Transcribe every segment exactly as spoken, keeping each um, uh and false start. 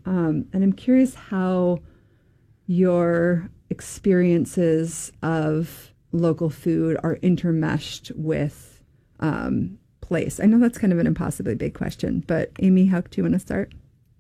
Um, and I'm curious how your experiences of local food are intermeshed with um, place. I know that's kind of an impossibly big question, but Amy, how do you want to start?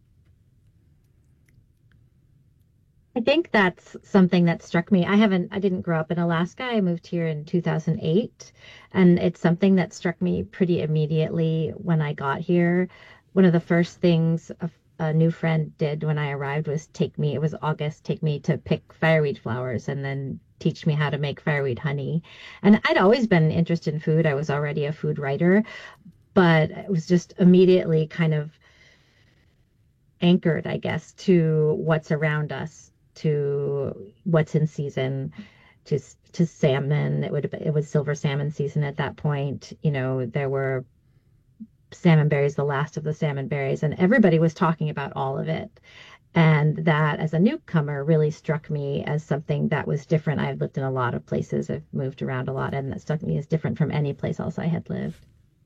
I think that's something that struck me. I haven't, I didn't grow up in Alaska. I moved here in two thousand eight, and it's something that struck me pretty immediately when I got here. One of the first things a, a new friend did when I arrived was take me, it was August, take me to pick fireweed flowers and then teach me how to make fireweed honey. And I'd always been interested in food. I was already a food writer, but it was just immediately kind of anchored, I guess, to what's around us, to what's in season, to to salmon. It would it was silver salmon season at that point. You know, there were salmon berries, the last of the salmon berries, and everybody was talking about all of it. And that, as a newcomer, really struck me as something that was different. I've lived in a lot of places. I've moved around a lot, and that struck me as different from any place else I had lived.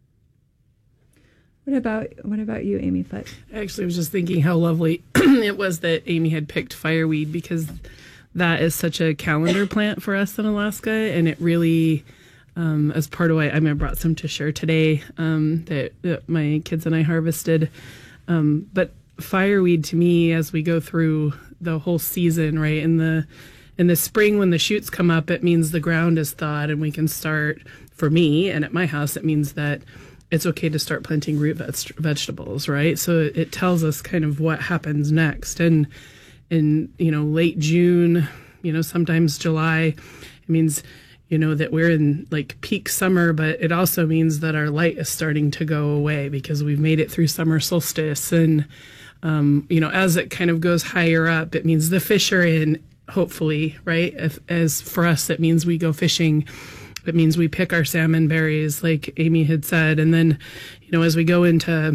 What about what about you, Amy Foote? Actually, I was just thinking how lovely it was that Amy had picked fireweed, because that is such a calendar plant for us in Alaska, and it really, um, as part of what I, mean, I brought some to share today um, that, that my kids and I harvested. Um, but fireweed to me, as we go through the whole season, right in the in the spring when the shoots come up, it means the ground is thawed and we can start. For me, and at my house, it means that it's okay to start planting root veg- vegetables, right? So it, it tells us kind of what happens next. And in, you know, late June, you know, sometimes July, it means, you know, that we're in like peak summer, but it also means that our light is starting to go away because we've made it through summer solstice. And, um, you know, as it kind of goes higher up, it means the fish are in, hopefully, right? If, as for us, it means we go fishing. It means we pick our salmon berries, like Amy had said. And then, you know, as we go into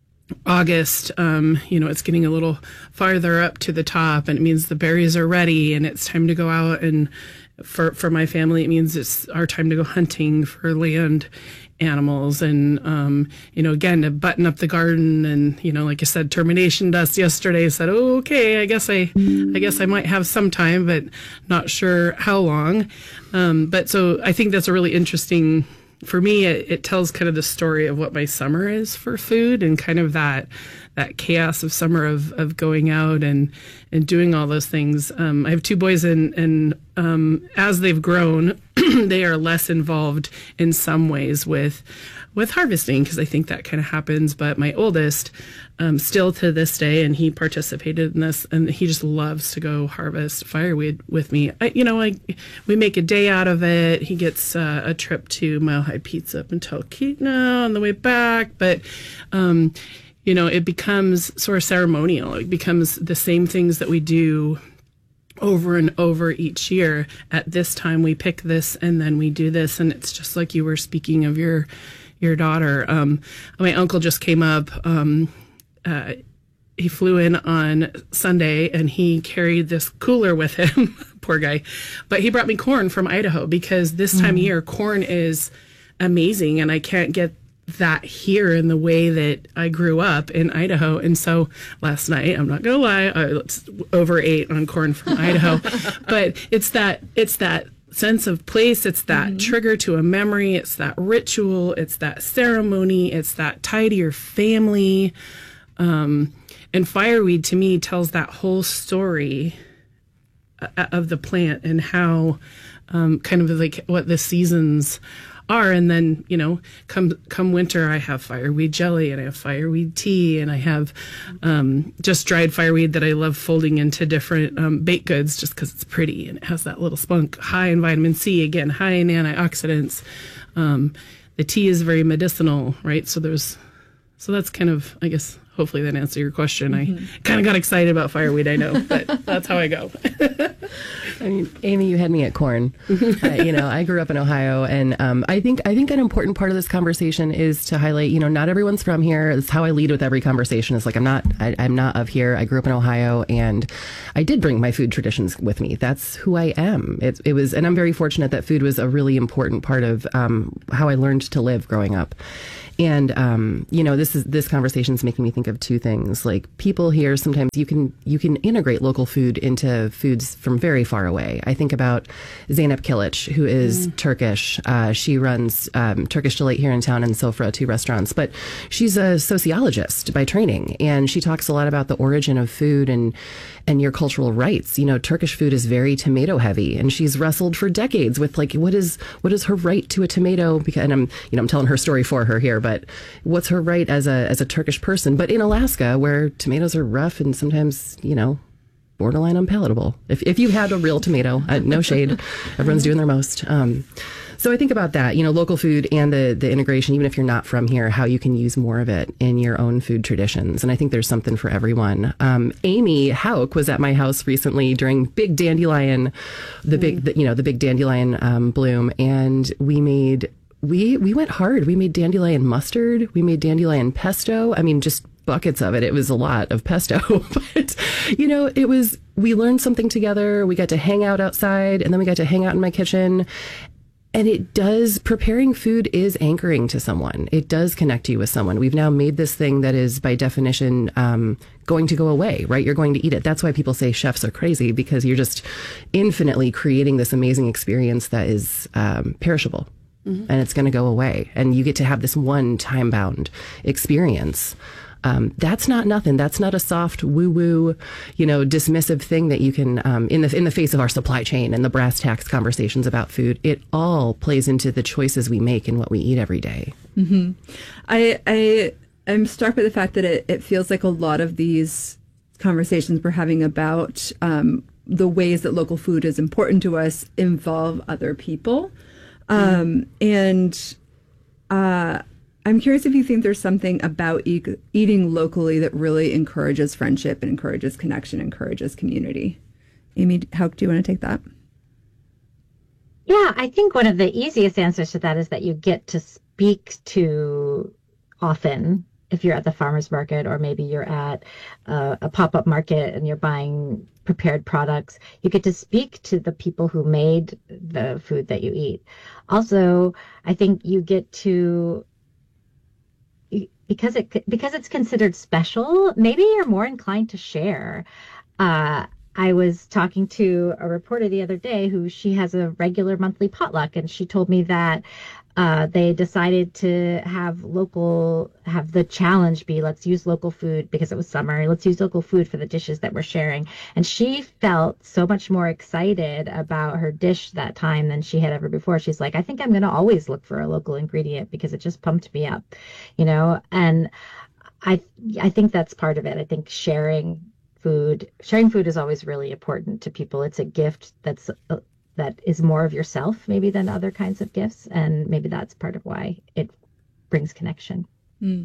August, um, you know, it's getting a little farther up to the top, and it means the berries are ready and it's time to go out. And for, for my family, it means it's our time to go hunting for land animals. And, um, you know, again, to button up the garden. And, you know, like I said, termination dust yesterday said, oh, okay, I guess I, I guess I might have some time, but not sure how long. Um, but so I think that's a really interesting, for me, it, it tells kind of the story of what my summer is for food, and kind of that, that chaos of summer of, of going out and, and doing all those things. Um, I have two boys, and, and um, as they've grown, they are less involved in some ways with with harvesting, because I think that kind of happens. But my oldest, um, still to this day, and he participated in this, and he just loves to go harvest fireweed with me. I, you know, I, we make a day out of it. He gets uh, a trip to Mile High Pizza up in Talkeetna on the way back. But, um, you know, it becomes sort of ceremonial. It becomes the same things that we do over and over each year. At this time we pick this, and then we do this. And it's just like you were speaking of your your daughter. Um, my uncle just came up. Um, uh, he flew in on Sunday, and he carried this cooler with him. Poor guy. But he brought me corn from Idaho, because this time mm. of year, corn is amazing, and I can't get that here in the way that I grew up in Idaho. And so last night, I'm not gonna lie, I overate on corn from Idaho. But it's that it's that sense of place. It's that mm-hmm. trigger to a memory. It's that ritual. It's that ceremony. It's that tie to your family. Um, and fireweed, to me, tells that whole story of the plant, and how um, kind of like what the seasons are. And then, you know, come come winter, I have fireweed jelly, and I have fireweed tea, and I have um, just dried fireweed that I love folding into different um, baked goods, just because it's pretty and it has that little spunk, high in vitamin C, again, high in antioxidants. Um, the tea is very medicinal, right? So there's, so that's kind of, I guess, hopefully that answered your question. Mm-hmm. I kind of got excited about fireweed, I know, but that's how I go. I mean, Amy, you had me at corn. uh, you know, I grew up in Ohio, and um, I think I think an important part of this conversation is to highlight, you know, not everyone's from here. It's how I lead with every conversation. It's like, I'm not, I, I'm not of here. I grew up in Ohio, and I did bring my food traditions with me. That's who I am. It, it was, and I'm very fortunate that food was a really important part of um, how I learned to live growing up. And, um, you know, this is, this conversation is making me think of two things. Like, people here, sometimes you can, you can integrate local food into foods from very far away. I think about Zeynep Kilic, who is mm. Turkish. Uh, she runs um, Turkish Delight here in town and Sofra, two restaurants. But she's a sociologist by training, and she talks a lot about the origin of food and and your cultural rights. You know, Turkish food is very tomato heavy, and she's wrestled for decades with, like, what is what is her right to a tomato? Because, and I'm you know I'm telling her story for her here, but what's her right as a as a Turkish person? But in Alaska, where tomatoes are rough and sometimes, you know, borderline unpalatable. If if you had a real tomato, uh, no shade, everyone's doing their most. Um, So I think about that, you know, local food and the, the integration, even if you're not from here, how you can use more of it in your own food traditions. And I think there's something for everyone. Um, Amy Hauk was at my house recently during big dandelion, the mm. big, the, you know, the big dandelion um, bloom. And we made, we, we went hard. We made dandelion mustard. We made dandelion pesto. I mean, just buckets of it. It was a lot of pesto, but, you know, it was, we learned something together. We got to hang out outside, and then we got to hang out in my kitchen. And it does, preparing food is anchoring to someone. It does connect you with someone. We've now made this thing that is, by definition, um, going to go away, right? You're going to eat it. That's why people say chefs are crazy, because you're just infinitely creating this amazing experience that is um, perishable. Mm-hmm. And it's going to go away. And you get to have this one time-bound experience. Um, that's not nothing. That's not a soft woo-woo, you know, dismissive thing that you can, um, in the in the face of our supply chain and the brass tacks conversations about food. It all plays into the choices we make and what we eat every day. Mm-hmm. I I am struck by the fact that it, it feels like a lot of these conversations we're having about um, the ways that local food is important to us involve other people, um, mm. and. Uh, I'm curious if you think there's something about e- eating locally that really encourages friendship and encourages connection, encourages community. Amy, how do you want to take that? Yeah, I think one of the easiest answers to that is that you get to speak to often if you're at the farmer's market, or maybe you're at uh, a pop-up market and you're buying prepared products. You get to speak to the people who made the food that you eat. Also, I think you get to Because it because it's considered special, maybe you're more inclined to share. Uh, I was talking to a reporter the other day who she has a regular monthly potluck, and she told me that uh, they decided to have local, have the challenge be, let's use local food because it was summer. Let's use local food for the dishes that we're sharing. And she felt so much more excited about her dish that time than she had ever before. She's like, I think I'm going to always look for a local ingredient because it just pumped me up, you know? And I, I think that's part of it. I think sharing food, sharing food is always really important to people. It's a gift that's uh, that is more of yourself maybe than other kinds of gifts. And maybe that's part of why it brings connection. Mm.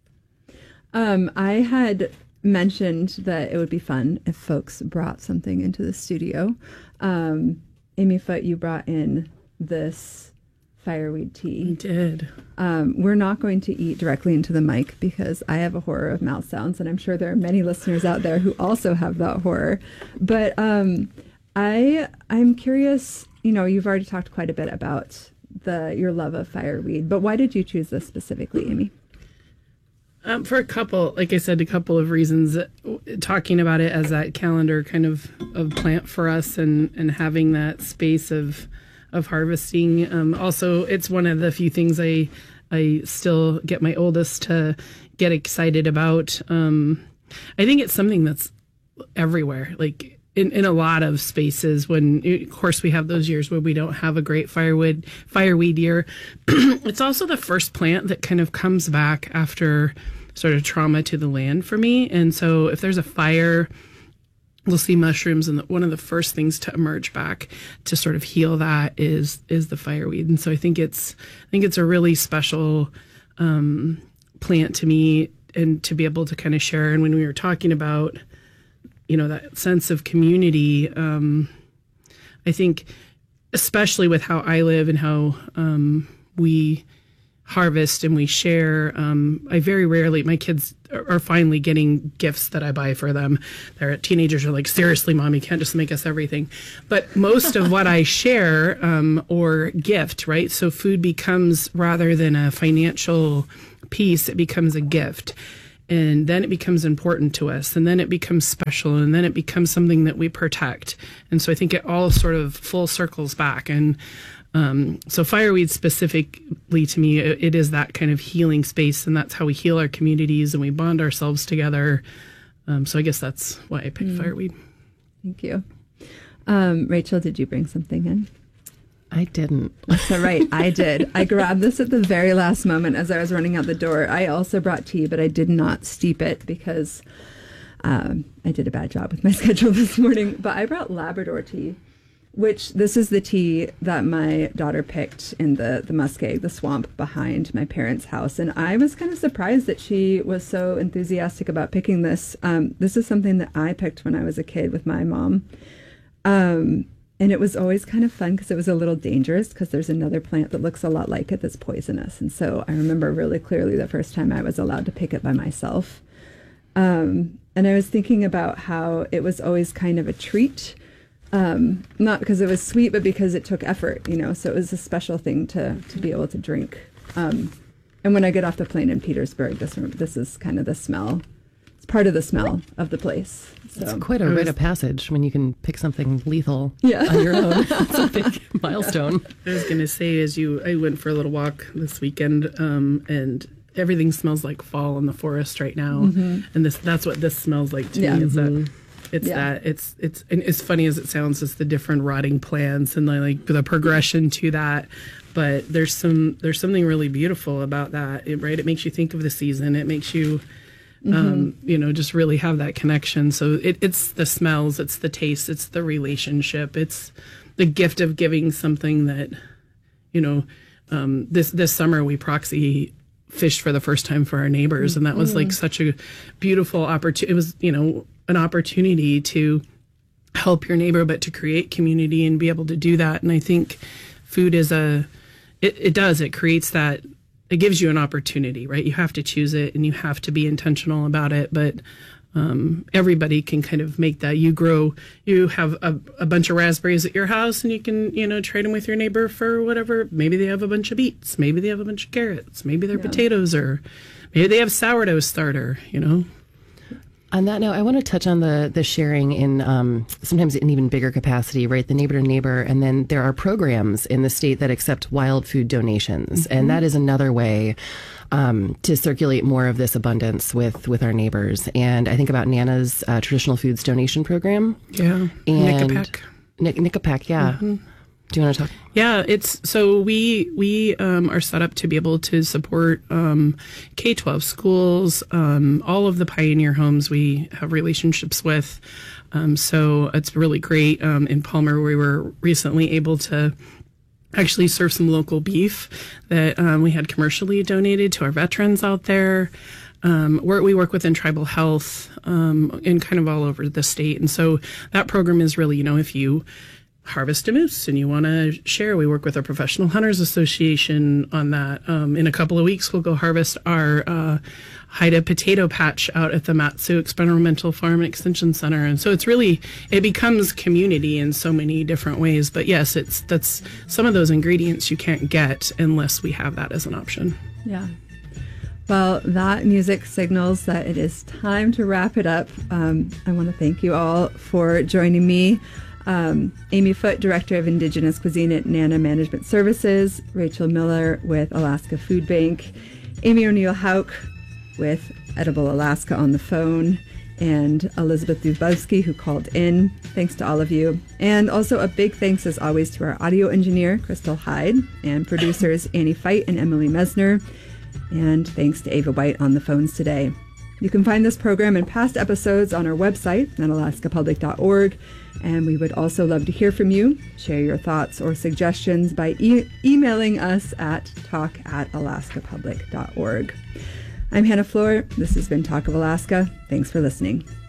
Um, I had mentioned that it would be fun if folks brought something into the studio. Um, Amy Foote, you brought in this fireweed tea. I did. Um, we're not going to eat directly into the mic because I have a horror of mouth sounds, and I'm sure there are many listeners out there who also have that horror. But um, I, I'm curious, you know, you've already talked quite a bit about the your love of fireweed, but why did you choose this specifically, Amy? Um, for a couple, like I said, a couple of reasons. Talking about it as that calendar kind of, of plant for us, and, and having that space of of harvesting. Um, also, it's one of the few things I I still get my oldest to get excited about. Um, I think it's something that's everywhere, like in, in a lot of spaces. When, of course, we have those years where we don't have a great firewood fireweed year. It's also the first plant that kind of comes back after sort of trauma to the land for me. And so if there's a fire, we'll see mushrooms, and one of the first things to emerge back to sort of heal that is is the fireweed. And so I think it's I think it's a really special um, plant to me, and to be able to kind of share. And when we were talking about, you know, that sense of community, um, I think especially with how I live and how um, we harvest and we share. Um, I very rarely, my kids are, are finally getting gifts that I buy for them. Their teenagers are like, seriously, Mom, you can't just make us everything. But most of what I share um, or gift, right? So food becomes, rather than a financial piece, it becomes a gift. And then it becomes important to us, and then it becomes special, and then it becomes something that we protect. And so I think it all sort of full circles back. And um, so fireweed specifically to me, it, it is that kind of healing space, and that's how we heal our communities and we bond ourselves together. Um, so I guess that's why I picked mm. fireweed. Thank you. Um, Rachel, did you bring something in? I didn't. That's all right. I did. I grabbed this at the very last moment as I was running out the door. I also brought tea, but I did not steep it because um, I did a bad job with my schedule this morning. But I brought Labrador tea, which this is the tea that my daughter picked in the, the muskeg, the swamp behind my parents' house. And I was kind of surprised that she was so enthusiastic about picking this. Um, this is something that I picked when I was a kid with my mom. Um, And it was always kind of fun because it was a little dangerous because there's another plant that looks a lot like it that's poisonous. And so I remember really clearly the first time I was allowed to pick it by myself. Um, and I was thinking about how it was always kind of a treat, um, not because it was sweet, but because it took effort, you know, so it was a special thing to, to be able to drink. Um, and when I get off the plane in Petersburg, this, this is kind of the smell. It's part of the smell of the place. So. It's quite a rite of passage when you can pick something lethal yeah. on your own. It's a big milestone. I was going to say, as you, I went for a little walk this weekend, um, and everything smells like fall in the forest right now. Mm-hmm. And this, that's what this smells like to yeah. me. Is mm-hmm. that it's yeah. that it's it's and as funny as it sounds, it's the different rotting plants and the, like the progression to that. But there's some there's something really beautiful about that, it, right? It makes you think of the season. It makes you. Mm-hmm. Um, you know, just really have that connection. So it, it's the smells, it's the taste, it's the relationship, it's the gift of giving something that, you know, um, this this summer we proxy fished for the first time for our neighbors, mm-hmm. and that was like such a beautiful opportunity. It was, you know, an opportunity to help your neighbor, but to create community and be able to do that. And I think food is a, it, it does, it creates that. It gives you an opportunity, right? You have to choose it and you have to be intentional about it. But um, everybody can kind of make that. You grow, you have a, a bunch of raspberries at your house and you can, you know, trade them with your neighbor for whatever. Maybe they have a bunch of beets. Maybe they have a bunch of carrots. Maybe they're yeah. potatoes, or maybe they have sourdough starter, you know? On that note, I want to touch on the the sharing in um, sometimes in even bigger capacity, right? The neighbor to neighbor. And then there are programs in the state that accept wild food donations. Mm-hmm. And that is another way um, to circulate more of this abundance with, with our neighbors. And I think about Nana's uh, traditional foods donation program. Yeah. And Nickapack. Nick, Nickapack, yeah. Mm-hmm. Do you want to talk? Yeah, it's so we we um, are set up to be able to support um, K twelve schools, um, all of the pioneer homes we have relationships with. Um, so it's really great. Um, in Palmer, we were recently able to actually serve some local beef that um, we had commercially donated to our veterans out there. Um, where we work within tribal health um, and kind of all over the state. And so that program is really, you know, if you harvest a moose and you want to share, we work with our Professional Hunters Association on that. Um, in a couple of weeks, we'll go harvest our uh, Haida potato patch out at the Matsu Experimental Farm and Extension Center. And so it's really, it becomes community in so many different ways. But yes, it's that's some of those ingredients you can't get unless we have that as an option. Yeah. Well, that music signals that it is time to wrap it up. Um, I want to thank you all for joining me. Um, Amy Foote, Director of Indigenous Cuisine at Nana Management Services, Rachel Miller with Alaska Food Bank, Amy O'Neill-Hauk with Edible Alaska on the phone, and Elizabeth Dubowski, who called in. Thanks to all of you. And also a big thanks, as always, to our audio engineer, Crystal Hyde, and producers Annie Fite and Emily Mesner. And thanks to Ava White on the phones today. You can find this program and past episodes on our website at alaska public dot org. And we would also love to hear from you. Share your thoughts or suggestions by e- emailing us at talk at alaska public dot org. I'm Hannah Floor. This has been Talk of Alaska. Thanks for listening.